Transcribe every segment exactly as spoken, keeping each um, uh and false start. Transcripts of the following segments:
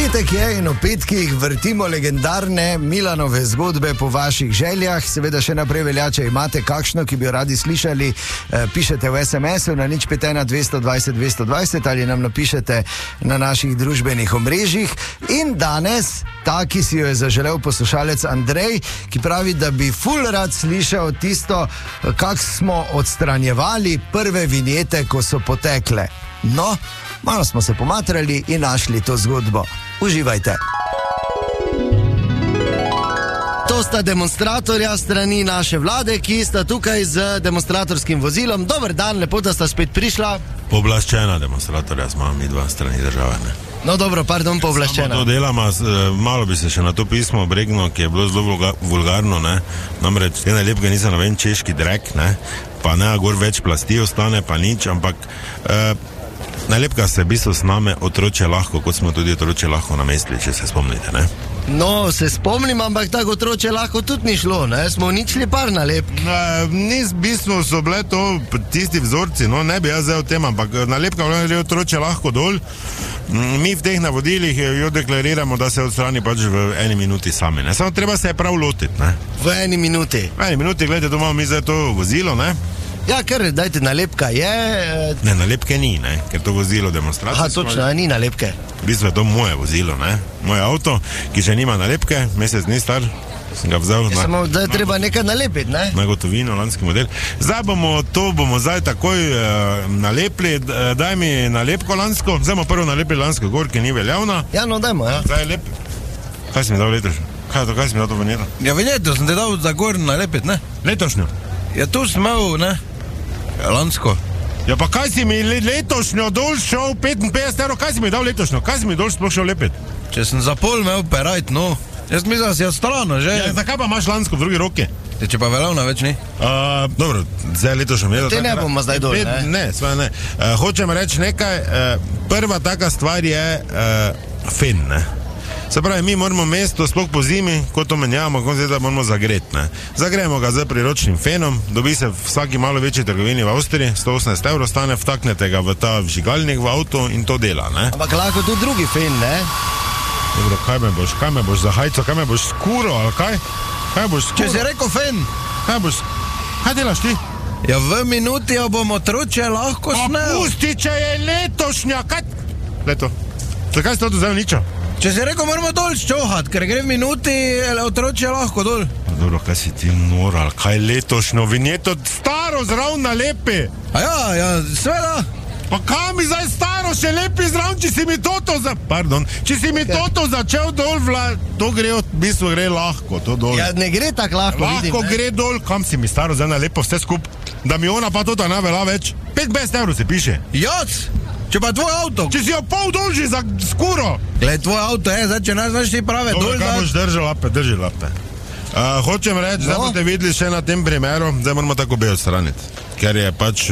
Petek je in v petkih vrtimo legendarne Milanove zgodbe po vaših željah. Seveda še naprej velja, če imate kakšno, ki bi jo radi slišali, eh, pišete v es em esu na nič pet ena dvesto dvajset dvesto dvajset ali nam napišete na naših družbenih omrežjih. In danes, ta, ki si jo je zaželel poslušalec Andrej, ki pravi, da bi ful rad slišal tisto, kak smo odstranjevali prve vinjete, ko so potekle. No, malo smo se pomatrali in našli to zgodbo. Uživajte. To sta demonstratorja strani naše vlade, ki sta tukaj z demonstratorskim vozilom. Dober dan, lepo, da sta spet prišla. Pooblaščena demonstratorja smo mi dva strani države, ne? No dobro, pardon, pooblaščena. Samo to delama, malo bi se še na to pismo obregnil, ki je bilo zelo vulgarno, ne? Namreč, te najlepke niso na ven češki drek, ne? Pa ne, gor več plasti ostane, pa nič, ampak eh, najlepka se v bistvu s name otroče lahko, kot smo tudi otroče lahko namestili, če se spomnite, ne? No, se spomnim, ampak tako otroče lahko tudi ni šlo, ne? Smo uničili par nalepk. Ne, ni v bistvu so bile to tisti vzorci, no, ne bi jaz zdaj o tem, ampak nalepka je otroče lahko dol. Mi v teh navodilih jo deklariramo, da se odstrani pač v eni minuti sami, ne? Samo treba se je prav lotiti, ne? V eni minuti. V eni minuti, gledajte, to imamo mi zdaj to vozilo, ne? Ja, ker, dajte, nalepka je... Ne, nalepke ni, ne, ker to vozilo demonstracije... Aha, točno, ni nalepke. V bistvu je to moje vozilo, ne, moj avto, ki še nima nalepke, mesec ni star, sem ga vzel... Na, samo, da je treba nekaj nalepiti, ne? Na gotovino, lanski model. Zdaj bomo, to bomo zdaj takoj uh, nalepili, daj mi nalepko lansko, zdaj bomo prvo nalepili lansko gor, ki ni veljavna. Ja, no, dajmo, ja. Zdaj je lep... Kaj si mi dal letošnjo? Kaj je to, kaj si mi dal to vinjeto? Ja, vinjeto sem te dal za gor nalepiti, ne? Letošnjo? Ja, tu sem imel, ne? Lansko. Ja, pa kaj si mi letošnjo dol šel petinpetdeset evrov, kaj si mi dal letošnjo? Kaj si mi dol sploh šel lepiti? Če sem za pol imel perajt, no. Jaz mislim, da si je strano, že? Ja, zakaj pa imaš lansko v drugi roki? Ja, če pa veljavna več ni? Uh, dobro, zdaj letošnjo je... Te ne bomo zdaj dol, ne? Ne, svoje ne. Uh, hočem reči nekaj, uh, prva taka stvar je uh, fen, ne? Se pravi, mi moramo mesto, sploh po zimi, ko to menjamo, ko zdaj moramo zagreti, ne. Zagrejemo ga z priročnim fenom, dobi se v vsaki malo večji trgovini v Avstriji, sto osemnajst evrov stane, vtaknete ga v ta vžigalnik v avto in to dela, ne. Ampak lahko tudi drugi fen, ne? Dobro, kaj me boš, kaj me boš za hajco, kaj me boš skuro, ali kaj? Kaj boš skuro? Če si rekel fen. Kaj boš, kaj delaš ti? Ja, v minuti jo bomo otroče lahko snel. Pa pusti, če je letošnja, kaj? Leto, zakaj si to zdaj uničal? Če si rekel, moramo dol ščohat, ker gre v minuti, otroče lahko dol. Dobro, kaj si ti moral, kaj letošnjo vinjeto staro zraven nalepi? A ja, ja, sveda. Pa kaj mi zdaj staro še lepi zraven, če si mi toto za... Pardon, če si mi toto začel dol vla... To gre, v bistvu gre lahko, to dol. Ja, ne gre tak lahko, lahko vidim, ne? Gre dol, kam si mi staro zdaj nalepo vse skup, da mi ona pa toto ne velja več. petindvajset evrov se piše. Jac! Če pa tvoj avto. Če si jo pol dolži za skuro. Gled, tvoj avto je, zdaj, če ne znaš ti prave dol. Dobro, kaj boš držal lape, drži lape. Uh, hočem reči, no. Zdaj boste videli še na tem primeru, zdaj moramo tako be odstraniti, ker je pač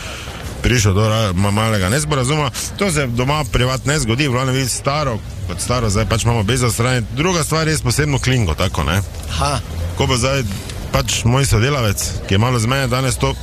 prišel do malega nesporazuma. To se doma privat ne zgodi, vlavno vidi staro, kot staro, zdaj pač imamo bez odstraniti. Druga stvar je posebno klingo, tako, ne? Aha. Ko bo zdaj pač moj sodelavec, ki je malo z mene danes to...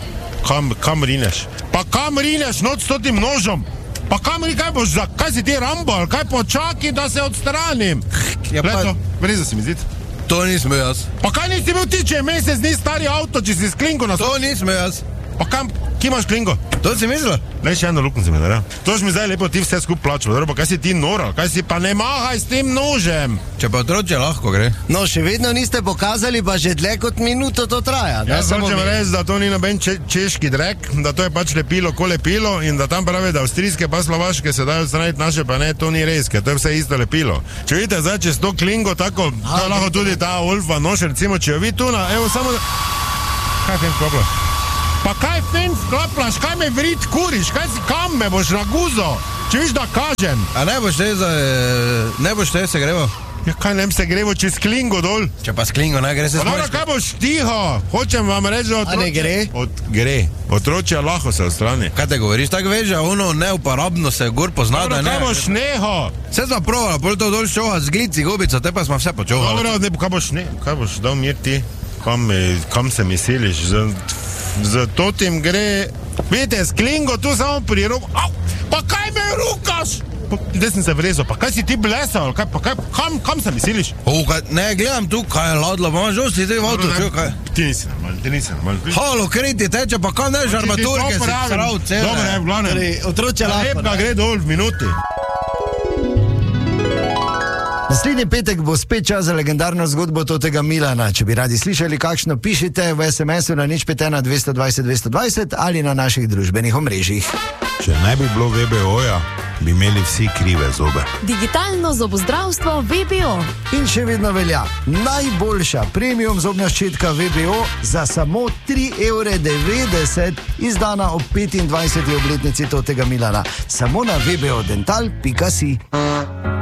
Kam, kam rineš? Pa kam rineš noč s totim nožom? Pa kam rineš, kaj boš za... Kaj si ti Rambo, ali kaj počaki, da se odstranim? Ja, pa... Leto, breza si mi zid. To nisem jaz. Pa kaj nisi bil ti, če je mesec ni stari avto, če si s klingo na... To nisem jaz. Pa kam, ki imaš klingo? To si mislil? Ne, še eno luknjo si mi naredil. To si mi zdaj lepo ti vse skup plačal, dobro, pa kaj si ti noral? Kaj si pa ne mahaj s tem nožem? Če pa otroče lahko gre. No, še vedno niste pokazali, pa že dlje kot minuto to traja. Jaz hočem reči, da to ni noben če, češki drek, da to je pač lepilo ko lepilo in da tam pravi, da avstrijske pa slovaške se dajo odstraniti, naše pa ne, to ni res, ker to je vse isto lepilo. Če vidite zdaj, če s to klingo tako, to je lahko tudi ta Olfa nož, recimo, če jo vi tu na, evo samo... Kaj fen sklaplaš? Pa kaj fen sklaplaš, kaj me vrit kuriš, kaj si, kam me boš na guzo? Če viš, da kažem. A ne boš te za... ne boš te se grevo? Ja, kaj nem se grevo čez klingo dol? Če pa s klingo ne gre se smojš. Pa dobro, kaj boš tiho? Hočem vam reči, da otroče... A ne gre? Od, gre. Otroče lahko se odstrani. Kaj te govoriš? Tak veš, da ono neuporabno se gor pozna, da ne... Dobro, kaj boš neho? Vse smo provala, pol to dol šoha z glici, gubica, te pa smo vse počohali. Dobro, ne, kaj boš ne, kaj boš dal mir ti? Kam, kam se mi siliš? Z, z totim gre... Vidite, s klingo tu samo pri roku... Au! Pa kaj me rukaš? zdaj sem se vrezal, pa kaj si ti blesal, kaj, pa kaj, kam, kam se misliš? O, kaj, ne, gledam tu, kaj je ladlo, pa že si zdaj v avtu, čuj, kaj. Ti nisi normalno, ti nisi normalno. Halo, kriti teče, pa kam neš armaturke, si srav cele. Dobro, ne, v glavnem. Otroče lahko. Lepka gre dol v minuti. Naslednji petek bo spet čas za legendarno zgodbo tega Milana. Če bi radi slišali kakšno, pišite v es em esu na nič pet ena dvesto dvajset dvesto dvajset ali na naših družbenih omrežjih. Če ne bi bilo ve be oja, bi imeli vsi krive zobe. Digitalno zobozdravstvo ve be o. In še vedno velja najboljša premium zobna ščetka ve be o za samo tri evre devetdeset, izdana ob petindvajseti obletnici tega Milana. Samo na ve be o dental pika si.